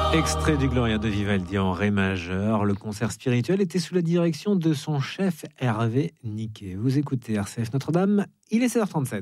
Extrait du Gloria de Vivaldi en ré majeur. Le concert spirituel était sous la direction de son chef Hervé Niquet. Vous écoutez RCF Notre-Dame, il est 16h37.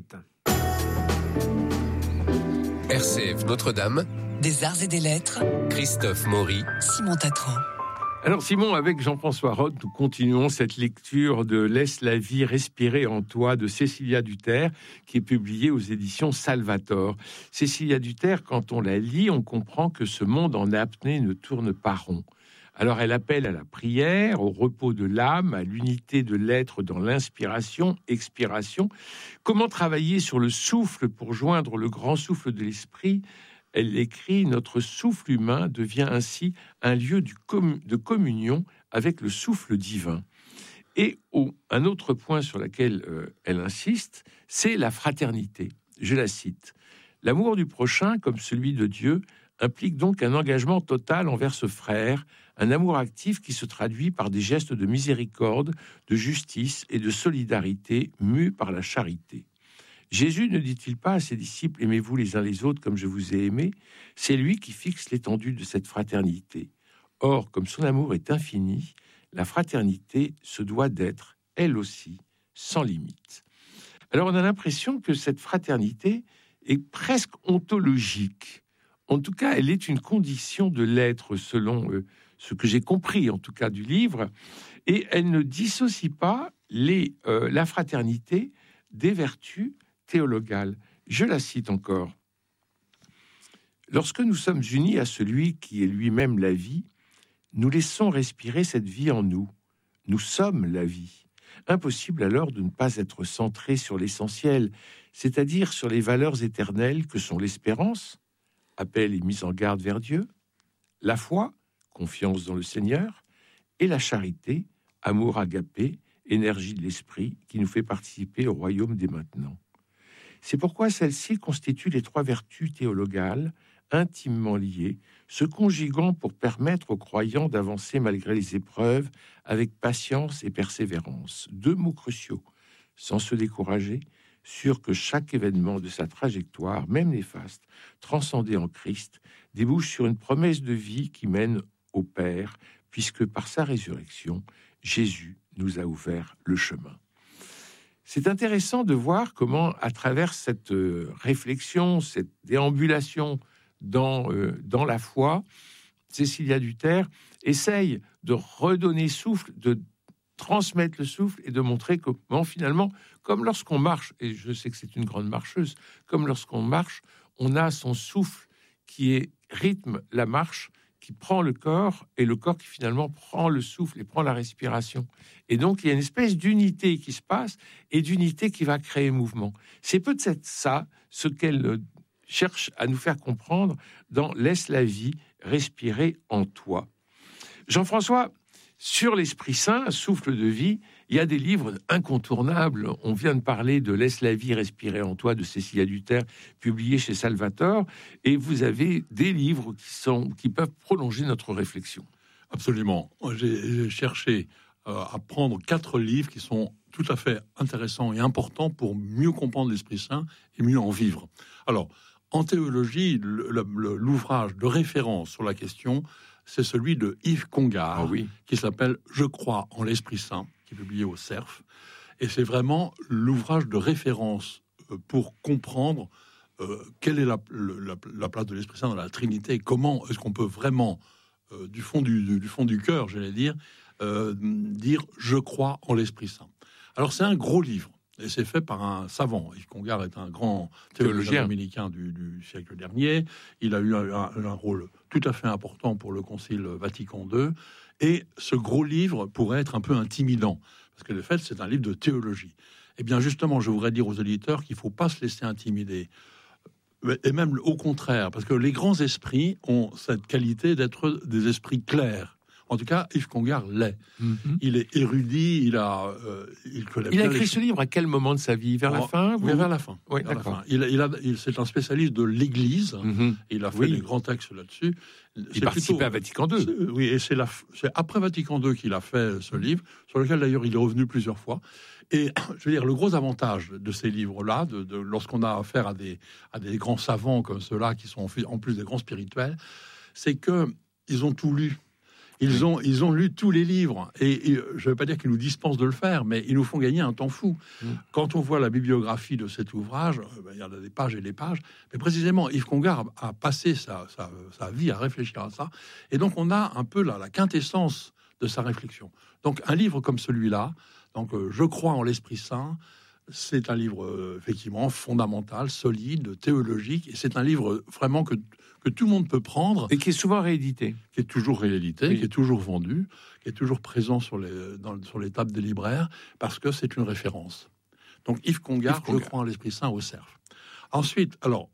RCF Notre-Dame, des arts et des lettres, Christophe Maury, Simon Tatran. Alors Simon, avec Jean-François Roth, nous continuons cette lecture de Laisse la vie respirer en toi de Cécilia Duterre, qui est publiée aux éditions Salvator. Cécilia Duterre, quand on la lit, on comprend que ce monde en apnée ne tourne pas rond. Alors elle appelle à la prière, au repos de l'âme, à l'unité de l'être dans l'inspiration, expiration. Comment travailler sur le souffle pour joindre le grand souffle de l'esprit ? Elle écrit « Notre souffle humain devient ainsi un lieu de communion avec le souffle divin ». Et un autre point sur lequel elle insiste, c'est la fraternité. Je la cite. « L'amour du prochain, comme celui de Dieu, implique donc un engagement total envers ce frère, un amour actif qui se traduit par des gestes de miséricorde, de justice et de solidarité mus par la charité. Jésus ne dit-il pas à ses disciples « Aimez-vous les uns les autres comme je vous ai aimés ?» C'est lui qui fixe l'étendue de cette fraternité. Or, comme son amour est infini, la fraternité se doit d'être, elle aussi, sans limite. Alors on a l'impression que cette fraternité est presque ontologique. En tout cas, elle est une condition de l'être selon ce que j'ai compris, en tout cas, du livre. Et elle ne dissocie pas la fraternité des vertus théologale. Je la cite encore. « Lorsque nous sommes unis à celui qui est lui-même la vie, nous laissons respirer cette vie en nous. Nous sommes la vie. Impossible alors de ne pas être centré sur l'essentiel, c'est-à-dire sur les valeurs éternelles que sont l'espérance, appel et mise en garde vers Dieu, la foi, confiance dans le Seigneur, et la charité, amour agapé, énergie de l'esprit qui nous fait participer au royaume des maintenant. C'est pourquoi celle-ci constitue les trois vertus théologales, intimement liées, se conjuguant pour permettre aux croyants d'avancer malgré les épreuves, avec patience et persévérance. Deux mots cruciaux, sans se décourager, sûr que chaque événement de sa trajectoire, même néfaste, transcendé en Christ, débouche sur une promesse de vie qui mène au Père, puisque par sa résurrection, Jésus nous a ouvert le chemin. C'est intéressant de voir comment, à travers cette réflexion, cette déambulation dans la foi, Cécilia Duterre essaye de redonner souffle, de transmettre le souffle et de montrer comment finalement, comme lorsqu'on marche, et je sais que c'est une grande marcheuse, comme lorsqu'on marche, on a son souffle qui rythme la marche, qui prend le corps, et le corps qui finalement prend le souffle et prend la respiration. Et donc, il y a une espèce d'unité qui se passe, et d'unité qui va créer mouvement. C'est peut-être ça, ce qu'elle cherche à nous faire comprendre dans « Laisse la vie respirer en toi ». Jean-François, sur l'Esprit Saint, souffle de vie, il y a des livres incontournables. On vient de parler de « Laisse la vie respirer en toi » de Cécilia Duterre, publié chez Salvator, et vous avez des livres qui peuvent prolonger notre réflexion. Absolument. J'ai cherché à prendre 4 livres qui sont tout à fait intéressants et importants pour mieux comprendre l'Esprit Saint et mieux en vivre. Alors, en théologie, l'ouvrage de référence sur la question, c'est celui de Yves Congar, qui s'appelle « Je crois en l'Esprit Saint », qui est publié au Cerf. Et c'est vraiment l'ouvrage de référence pour comprendre quelle est la place de l'Esprit Saint dans la Trinité et comment est-ce qu'on peut vraiment, du fond du cœur, j'allais dire « Je crois en l'Esprit Saint ». Alors, c'est un gros livre. Et c'est fait par un savant. Yves Congar est un grand théologien dominicain du siècle dernier. Il a eu un rôle tout à fait important pour le Concile Vatican II. Et ce gros livre pourrait être un peu intimidant, parce que de fait, c'est un livre de théologie. Eh bien, justement, je voudrais dire aux auditeurs qu'il ne faut pas se laisser intimider. Et même au contraire, parce que les grands esprits ont cette qualité d'être des esprits clairs. En tout cas, Yves Congar l'est. Mm-hmm. Il est érudit, il connaît bien. Il a écrit ce livre à quel moment de sa vie ? Vers la fin ? Oui, vers la fin. Oui, d'accord. C'est un spécialiste de l'Église. Mm-hmm. Il a fait des grands textes là-dessus. Il participait à Vatican II. Oui, et c'est après Vatican II qu'il a fait ce livre, sur lequel d'ailleurs il est revenu plusieurs fois. Et je veux dire, le gros avantage de ces livres-là, lorsqu'on a affaire à des grands savants comme ceux-là, qui sont en plus des grands spirituels, c'est que ils ont tout lu. Ils ont lu tous les livres. Et je ne veux pas dire qu'ils nous dispensent de le faire, mais ils nous font gagner un temps fou. Quand on voit la bibliographie de cet ouvrage, il y en a des pages et des pages. Mais précisément, Yves Congar a passé sa vie à réfléchir à ça. Et donc, on a un peu la quintessence de sa réflexion. Donc, un livre comme celui-là, donc, Je crois en l'Esprit Saint, c'est un livre effectivement fondamental, solide, théologique. Et c'est un livre vraiment que tout le monde peut prendre. Et qui est souvent réédité. Qui est toujours réédité, oui. Qui est toujours vendu, qui est toujours présent sur les tables des libraires, parce que c'est une référence. Donc Yves Congar, Je crois en l'Esprit Saint au Cerf. Ensuite, alors,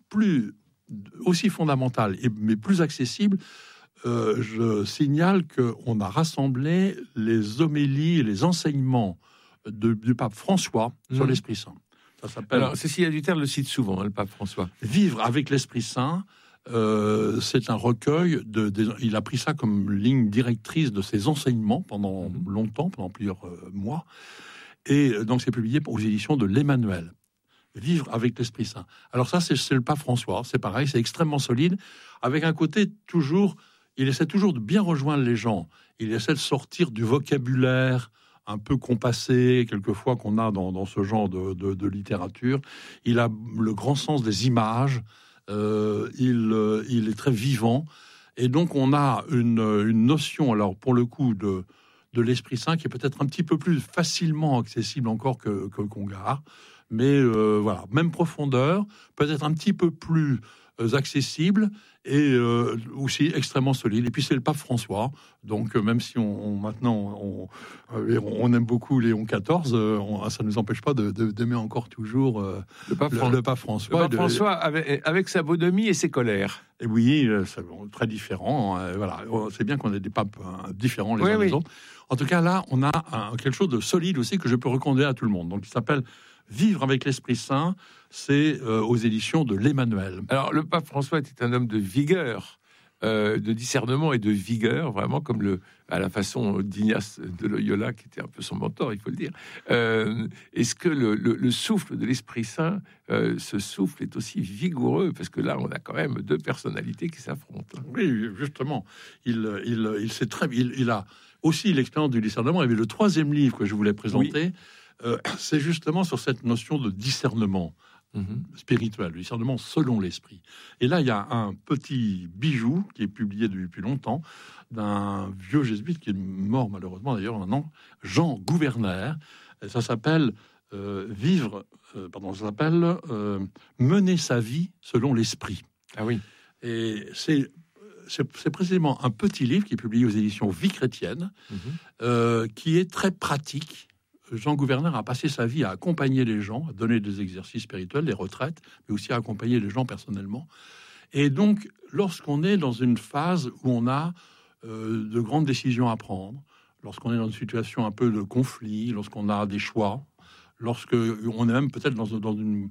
aussi fondamental, mais plus accessible, je signale qu'on a rassemblé les homélies et les enseignements du pape François sur l'Esprit Saint. Ça s'appelle... Alors, Cécilia Duterre le cite souvent, le pape François. Vivre avec l'Esprit Saint, c'est un recueil il a pris ça comme ligne directrice de ses enseignements pendant longtemps, pendant plusieurs mois. Et donc, c'est publié aux éditions de l'Emmanuel. Vivre avec l'Esprit Saint. Alors ça, c'est le pape François. C'est pareil, c'est extrêmement solide, avec un côté toujours... Il essaie toujours de bien rejoindre les gens. Il essaie de sortir du vocabulaire un peu compassé, quelquefois, qu'on a dans ce genre de littérature. Il a le grand sens des images. Il est très vivant. Et donc, on a une notion, alors, pour le coup, de l'Esprit Saint qui est peut-être un petit peu plus facilement accessible encore que Congar. Mais voilà, même profondeur, peut-être un petit peu plus accessible et aussi extrêmement solide. Et puis c'est le pape François, donc même si maintenant on aime beaucoup Léon XIV, ça ne nous empêche pas d'aimer encore toujours le pape François. Le pape François avec sa bonhomie et ses colères. Et oui, c'est très différent. Voilà, c'est bien qu'on ait des papes différents les uns des autres. En tout cas, là, on a quelque chose de solide aussi que je peux recommander à tout le monde. Donc, il s'appelle Vivre avec l'Esprit Saint, c'est aux éditions de l'Emmanuel. Alors, le pape François était un homme de vigueur, de discernement et de vigueur, vraiment comme à la façon d'Ignace de Loyola, qui était un peu son mentor, il faut le dire. Est-ce que le souffle de l'Esprit Saint, ce souffle est aussi vigoureux? Parce que là, on a quand même deux personnalités qui s'affrontent. Oui, justement. Il a aussi l'expérience du discernement. Il y avait le troisième livre que je voulais présenter. C'est justement sur cette notion de discernement spirituel, le discernement selon l'esprit. Et là, il y a un petit bijou qui est publié depuis longtemps d'un vieux jésuite qui est mort malheureusement d'ailleurs maintenant, Jean Gouverner. Et ça s'appelle Mener sa vie selon l'esprit. Ah oui. Et c'est précisément un petit livre qui est publié aux éditions Vie chrétienne, qui est très pratique. Jean Gouverner a passé sa vie à accompagner les gens, à donner des exercices spirituels, des retraites, mais aussi à accompagner les gens personnellement. Et donc, lorsqu'on est dans une phase où on a de grandes décisions à prendre, lorsqu'on est dans une situation un peu de conflit, lorsqu'on a des choix, lorsqu'on est même peut-être dans une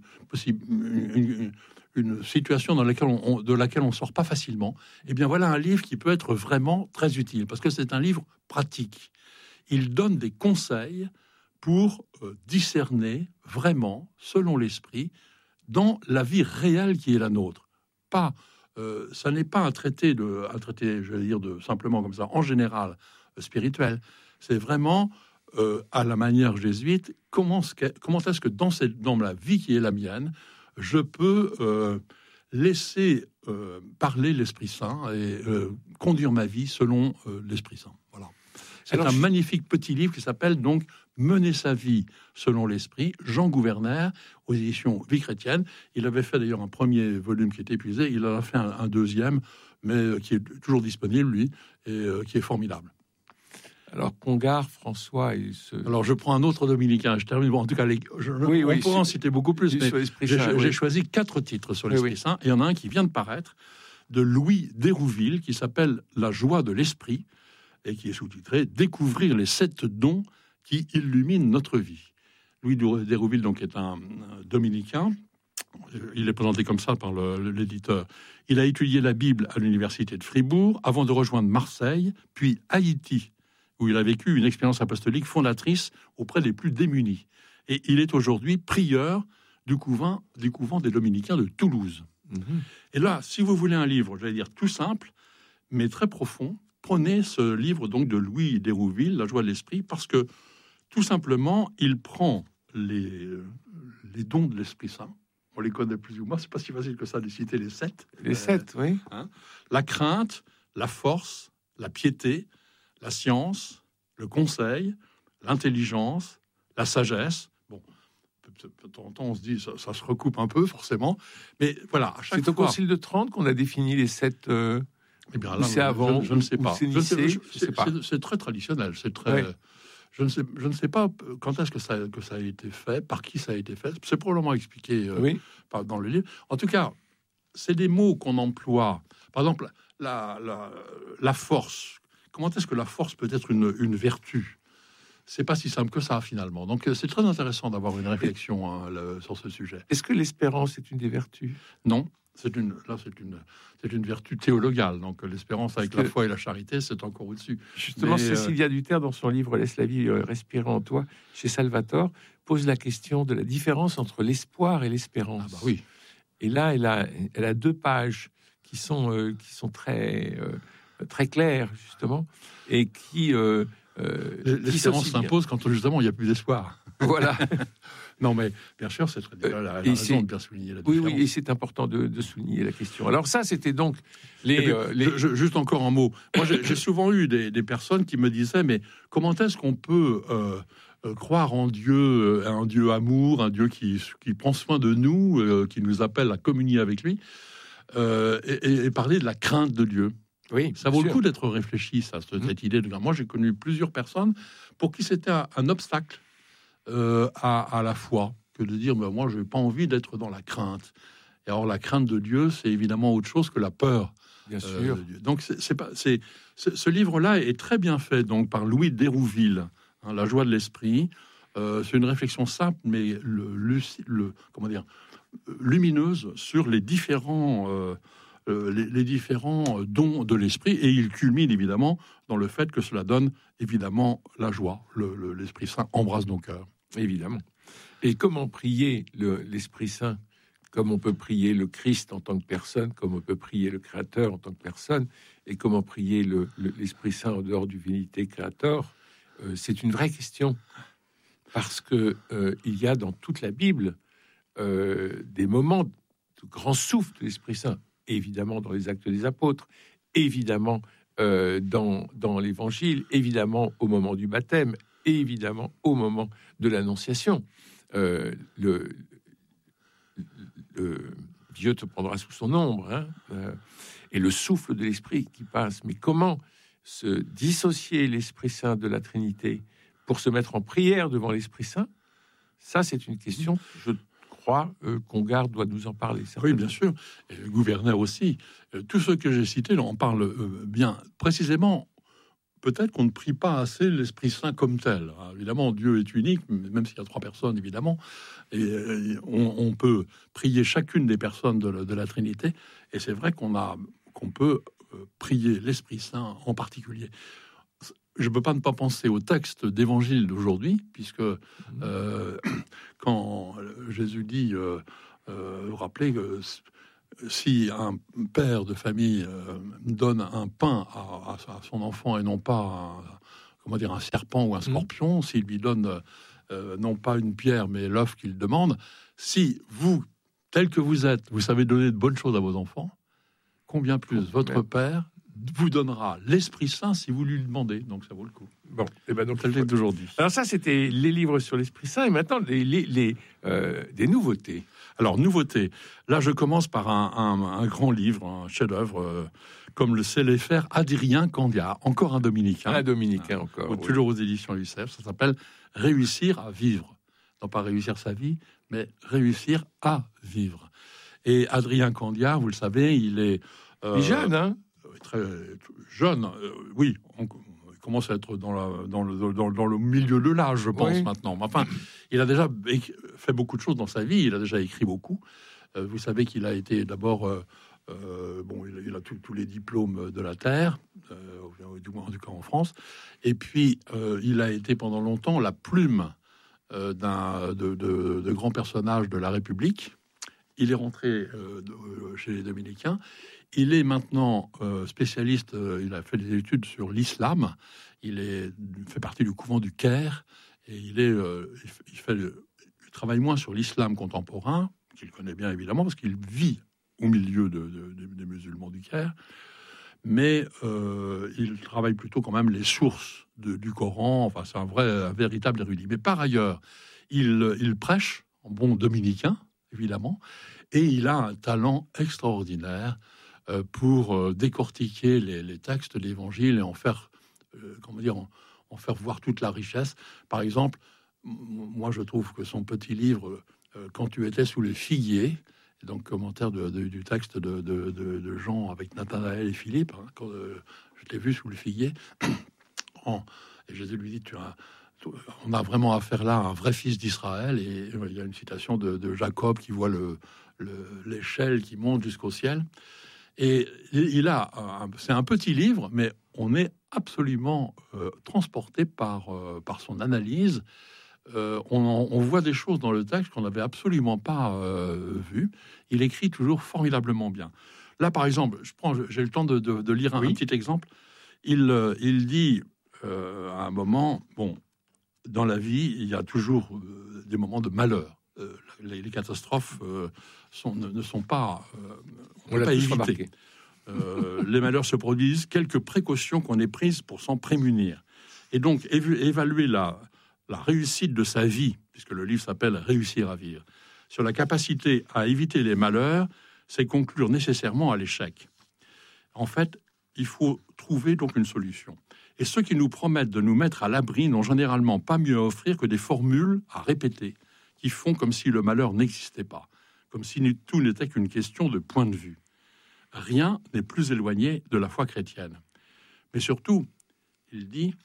situation de laquelle on sort pas facilement, eh bien voilà un livre qui peut être vraiment très utile, parce que c'est un livre pratique. Il donne des conseils pour discerner vraiment, selon l'esprit, dans la vie réelle qui est la nôtre. Ça n'est pas un traité, je vais dire, simplement comme ça, en général, spirituel. C'est vraiment, à la manière jésuite, comment est-ce que dans la vie qui est la mienne, je peux laisser parler l'Esprit Saint et conduire ma vie selon l'Esprit Saint. Voilà. C'est un magnifique petit livre qui s'appelle donc Mener sa vie selon l'Esprit, Jean Gouverner, aux éditions Vie chrétienne. Il avait fait d'ailleurs un premier volume qui est épuisé, il en a fait un deuxième, mais qui est toujours disponible, lui, et qui est formidable. Alors, Congar, François... Alors, je prends un autre dominicain, je termine. Bon, en tout cas, on pourrait en citer beaucoup plus, mais j'ai choisi 4 titres sur l'Esprit Saint, et il y en a un qui vient de paraître, de Louis Dérouville, qui s'appelle La joie de l'Esprit, et qui est sous-titré « Découvrir les 7 dons qui illuminent notre vie ». Louis Dérouville, donc, est un dominicain. Il est présenté comme ça par l'éditeur. Il a étudié la Bible à l'université de Fribourg, avant de rejoindre Marseille, puis Haïti, où il a vécu une expérience apostolique fondatrice auprès des plus démunis. Et il est aujourd'hui prieur du couvent des Dominicains de Toulouse. Et là, si vous voulez un livre, j'allais dire tout simple, mais très profond. Prenez ce livre donc de Louis d'Hérouville, La joie de l'esprit, parce que tout simplement, il prend les dons de l'Esprit Saint. On les connaît plus ou moins, c'est pas si facile que ça de citer les 7. Les 7, oui. La crainte, la force, la piété, la science, le conseil, l'intelligence, la sagesse. Bon, de temps en temps, on se dit, ça se recoupe un peu, forcément. Mais voilà, à chaque C'est au fois... Concile de Trente qu'on a défini les 7... Eh bien, là, c'est avant, je ne sais pas. c'est Nicée, je sais pas. C'est très traditionnel. C'est très. Ouais. Je ne sais pas quand est-ce que ça a été fait, par qui ça a été fait. C'est probablement expliqué Oui. dans le livre. En tout cas, c'est des mots qu'on emploie. Par exemple, la force. Comment est-ce que la force peut être une vertu? C'est pas si simple que ça, finalement. Donc, c'est très intéressant d'avoir une réflexion sur ce sujet. Est-ce que l'espérance est une des vertus? Non. C'est une vertu théologale. Donc, l'espérance avec la foi et la charité, c'est encore au-dessus. Justement, Cécilia Duterre, dans son livre « Laisse la vie respirer en toi », chez Salvatore, pose la question de la différence entre l'espoir et l'espérance. Ah bah oui. Et là, elle a 2 pages qui sont très, très claires, justement, et qui... l'espérance s'impose quand, justement, il n'y a plus d'espoir. Voilà. Non, mais bien sûr, c'est très elle a raison de bien souligner la différence. Oui, et c'est important de souligner la question. Alors ça, c'était donc juste encore un mot. Moi, j'ai souvent eu des personnes qui me disaient, mais comment est-ce qu'on peut croire en Dieu, un Dieu amour, un Dieu qui prend soin de nous, qui nous appelle à communier avec lui, et parler de la crainte de Dieu. Oui, ça vaut le coup d'être réfléchi, cette idée de... Moi, j'ai connu plusieurs personnes pour qui c'était un obstacle à la foi, que de dire, moi, je n'ai pas envie d'être dans la crainte. Et alors, la crainte de Dieu, c'est évidemment autre chose que la peur. Bien sûr. Donc, ce livre-là est très bien fait, donc, par Louis d'Hérouville, La joie de l'esprit. C'est une réflexion simple, mais lumineuse sur les différents dons de l'esprit, et il culmine évidemment dans le fait que cela donne évidemment la joie. L'Esprit Saint embrasse nos cœurs. Évidemment. Et comment prier l'Esprit Saint? Comme on peut prier le Christ en tant que personne, comme on peut prier le Créateur en tant que personne, et comment prier l'Esprit Saint en dehors du Vérité Créateur, c'est une vraie question. Parce que il y a dans toute la Bible des moments de grand souffle de l'Esprit Saint, évidemment dans les Actes des Apôtres, évidemment dans l'Évangile, évidemment au moment du baptême, évidemment au moment de l'Annonciation. Dieu te prendra sous son ombre, et le souffle de l'Esprit qui passe. Mais comment se dissocier l'Esprit Saint de la Trinité pour se mettre en prière devant l'Esprit Saint? Ça, c'est une question, je crois, Congar doit nous en parler. Oui, bien sûr. Et le gouverneur aussi. Tous ceux que j'ai cités en parlent bien. Précisément, peut-être qu'on ne prie pas assez l'Esprit Saint comme tel. Évidemment, Dieu est unique, même s'il y a 3 personnes, évidemment. Et on peut prier chacune des personnes de la Trinité. Et c'est vrai qu'on peut prier l'Esprit Saint en particulier. Je ne peux pas ne pas penser au texte d'évangile d'aujourd'hui, puisque quand Jésus dit, vous rappelez que si un père de famille donne un pain à son enfant et non pas un serpent ou un scorpion, s'il lui donne non pas une pierre mais l'œuf qu'il demande, si vous, tel que vous êtes, vous savez donner de bonnes choses à vos enfants, combien plus votre Père vous donnera l'Esprit Saint si vous lui le demandez. Donc ça vaut le coup. Bon, et ben donc c'est le texte d'aujourd'hui. Alors ça, c'était les livres sur l'Esprit Saint, et maintenant des nouveautés. Alors nouveautés. Là, je commence par un grand livre, un chef-d'œuvre, comme le sait les faire Adrien Candia, encore un dominicain. Un dominicain encore. Toujours aux éditions Lucef. Ça s'appelle Réussir à vivre. Non pas réussir sa vie, mais réussir à vivre. Et Adrien Candia, vous le savez, il est jeune, hein? Très jeune, oui, on commence à être dans le milieu de l'âge, je pense, maintenant. Mais enfin, il a déjà fait beaucoup de choses dans sa vie, il a déjà écrit beaucoup. Vous savez qu'il a été d'abord, il a tous les diplômes de la Terre, du moins en tout cas en France, et puis il a été pendant longtemps la plume de grands personnages de la République. Il est rentré chez les Dominicains. il est maintenant spécialiste, il a fait des études sur l'islam, il fait partie du couvent du Caire, et il travaille moins sur l'islam contemporain, qu'il connaît bien évidemment, parce qu'il vit au milieu des musulmans du Caire, mais il travaille plutôt quand même les sources du Coran. Enfin, c'est un véritable érudit. Mais par ailleurs, il prêche en bon dominicain, évidemment, et il a un talent extraordinaire pour décortiquer les textes de l'Évangile et en faire, en faire voir toute la richesse. Par exemple, moi, je trouve que son petit livre, Quand tu étais sous les figuiers, donc commentaire du texte de Jean avec Nathanaël et Philippe, hein, quand je t'ai vu sous le figuier, et je lui dis, on a vraiment affaire là à un vrai fils d'Israël, et il y a une citation de Jacob qui voit l'échelle qui monte jusqu'au ciel, et c'est un petit livre, mais on est absolument transporté par son analyse. On voit des choses dans le texte qu'on n'avait absolument pas vues. Il écrit toujours formidablement bien. Là, par exemple, j'ai le temps de lire un petit exemple. Il dit à un moment, dans la vie, il y a toujours des moments de malheur. Les catastrophes ne sont pas, on ne peut pas éviter. Les malheurs se produisent, quelques précautions qu'on ait prises pour s'en prémunir. Et donc, évaluer la réussite de sa vie, puisque le livre s'appelle « Réussir à vivre », sur la capacité à éviter les malheurs, c'est conclure nécessairement à l'échec. En fait, il faut trouver donc une solution. Et ceux qui nous promettent de nous mettre à l'abri n'ont généralement pas mieux à offrir que des formules à répéter, qui font comme si le malheur n'existait pas, comme si tout n'était qu'une question de point de vue. Rien n'est plus éloigné de la foi chrétienne. Mais surtout, il dit,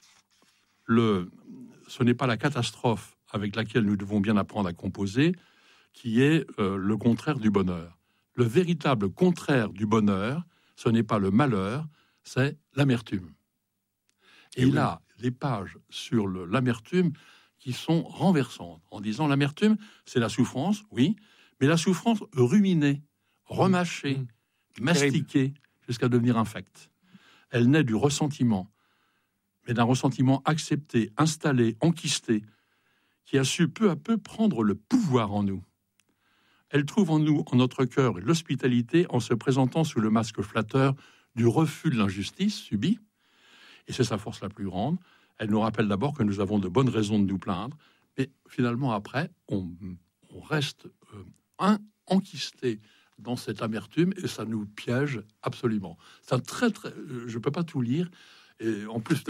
ce n'est pas la catastrophe avec laquelle nous devons bien apprendre à composer qui est le contraire du bonheur. Le véritable contraire du bonheur, ce n'est pas le malheur, c'est l'amertume. Et il a des pages sur l'amertume qui sont renversantes, en disant l'amertume, c'est la souffrance, oui, mais la souffrance ruminée, remâchée, mastiquée, jusqu'à devenir infecte. Elle naît du ressentiment, mais d'un ressentiment accepté, installé, enquisté, qui a su peu à peu prendre le pouvoir en nous. Elle trouve en nous, en notre cœur, l'hospitalité en se présentant sous le masque flatteur du refus de l'injustice subie, et c'est sa force la plus grande. Elle nous rappelle d'abord que nous avons de bonnes raisons de nous plaindre, mais finalement après, on reste enquisté dans cette amertume, et ça nous piège absolument. C'est un je ne peux pas tout lire, et en plus,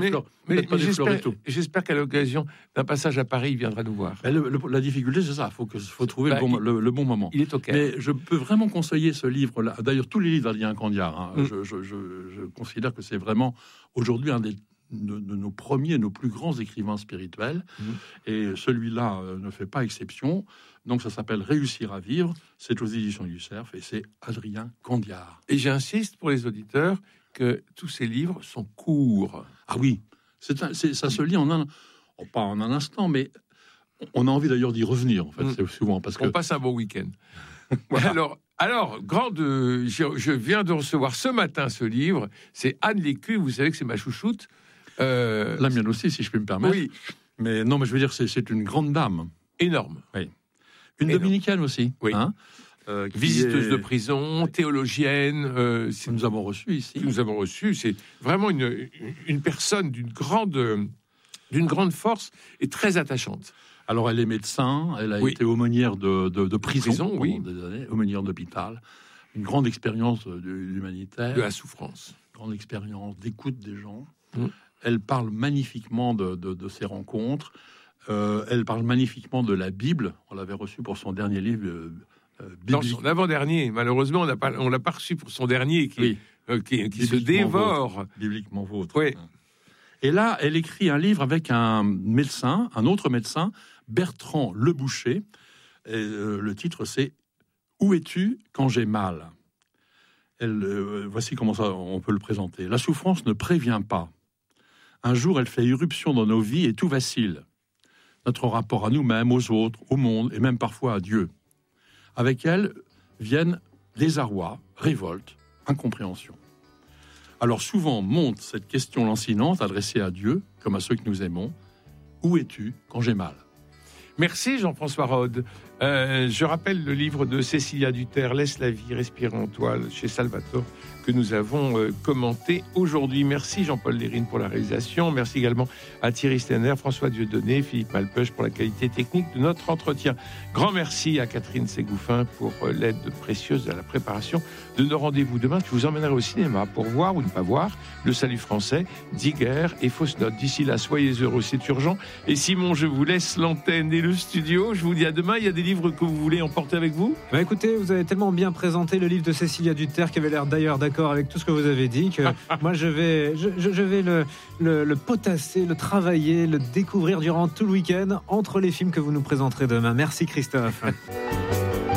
j'espère qu'à l'occasion d'un passage à Paris, il viendra nous voir. La difficulté, c'est ça. Il faut trouver le bon moment. Il est au Caire. Mais je peux vraiment conseiller ce livre-là. D'ailleurs, tous les livres d'Adrien Candiard, je considère que c'est vraiment aujourd'hui un de nos premiers, nos plus grands écrivains spirituels. Et celui-là ne fait pas exception. Donc, ça s'appelle Réussir à vivre. C'est aux éditions du Cerf et c'est Adrien Candiard. Et j'insiste pour les auditeurs que tous ces livres sont courts. Ah oui, ça se lit pas en un instant, mais on a envie d'ailleurs d'y revenir, en fait, c'est souvent parce on passe un bon week-end. Voilà. Alors, je viens de recevoir ce matin ce livre, c'est Anne Lécu, vous savez que c'est ma chouchoute. La mienne aussi, si je peux me permettre. Oui. Mais non, mais je veux dire, c'est une grande dame. Énorme. Oui. Une dominicaine aussi. Oui. Hein, visiteuse de prison, théologienne. Nous avons reçu ici. Nous avons reçu. C'est vraiment une personne d'une grande force et très attachante. Alors, elle est médecin. Elle a été aumônière de prison oui. Des années, aumônière d'hôpital. Une grande expérience humanitaire. De la souffrance. Grande expérience d'écoute des gens. Elle parle magnifiquement de ses rencontres. Elle parle magnifiquement de la Bible. On l'avait reçue pour son dernier livre. Dans son avant-dernier, malheureusement, on l'a pas reçu pour son dernier qui se dévore. Bibliquement vôtre. Oui. Et là, elle écrit un livre avec un autre médecin, Bertrand Leboucher. Et, le titre, c'est « Où es-tu quand j'ai mal ?» Voici comment on peut le présenter. La souffrance ne prévient pas. Un jour, elle fait irruption dans nos vies et tout vacille. Notre rapport à nous-mêmes, aux autres, au monde et même parfois à Dieu. Avec elle viennent désarroi, révolte, incompréhension. Alors souvent monte cette question lancinante adressée à Dieu, comme à ceux que nous aimons. Où es-tu quand j'ai mal ? Merci Jean-François Rode. Je rappelle le livre de Cécilia Duterre, Laisse la vie respirer en toi, chez Salvatore, que nous avons commenté aujourd'hui. Merci Jean-Paul Lérine pour la réalisation. Merci également à Thierry Stenner, François Dieudonné, Philippe Malpeuch pour la qualité technique de notre entretien. Grand merci à Catherine Ségouffin pour l'aide précieuse à la préparation de nos rendez-vous. Demain, je vous emmènerai au cinéma pour voir ou ne pas voir Le Salut français, Digger et Fausse Note. D'ici là, soyez heureux, c'est urgent. Et Simon, je vous laisse l'antenne et le studio. Je vous dis à demain. Il y a des livres que vous voulez emporter avec vous ? Écoutez, vous avez tellement bien présenté le livre de Cécilia Duterre qui avait l'air d'ailleurs d'accord avec tout ce que vous avez dit que moi je vais le potasser, le travailler, le découvrir durant tout le week-end entre les films que vous nous présenterez demain. Merci Christophe.